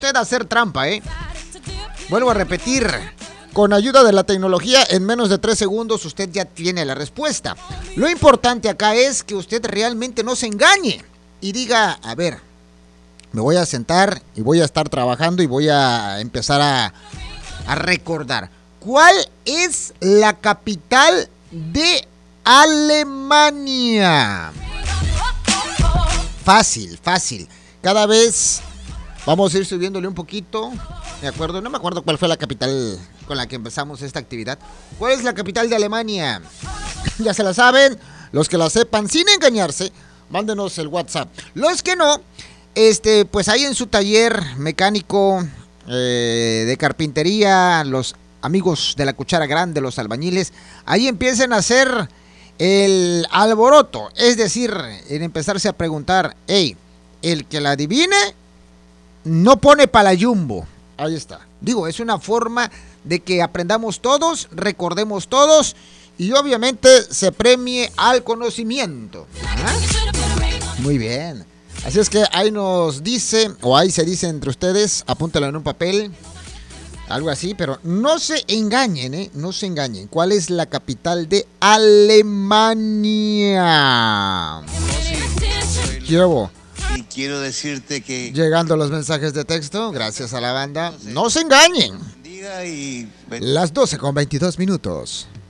Usted hacer trampa, Vuelvo a repetir. Con ayuda de la tecnología, en menos de 3 segundos usted ya tiene la respuesta. Lo importante acá es que usted realmente no se engañe y diga, a ver, me voy a sentar y voy a estar trabajando y voy a empezar a recordar. ¿Cuál es la capital de Alemania? Fácil. Cada vez vamos a ir subiéndole un poquito. No me acuerdo cuál fue la capital con la que empezamos esta actividad. ¿Cuál es la capital de Alemania? Ya se la saben. Los que la sepan, sin engañarse, mándenos el WhatsApp. Los que no, pues ahí en su taller mecánico de carpintería, los amigos de la cuchara grande, los albañiles, ahí empiecen a hacer el alboroto. Es decir, en empezarse a preguntar, el que la adivine no pone para la jumbo. Ahí está. Digo, es una forma de que aprendamos todos, recordemos todos y obviamente se premie al conocimiento. ¿Ah? Muy bien. Así es que ahí nos dice, o ahí se dice entre ustedes, apúntalo en un papel, algo así, pero no se engañen, no se engañen. ¿Cuál es la capital de Alemania? Llevo. Y quiero decirte que... Llegando los mensajes de texto, gracias a la banda. No se engañen. Diga y... Las 12:22.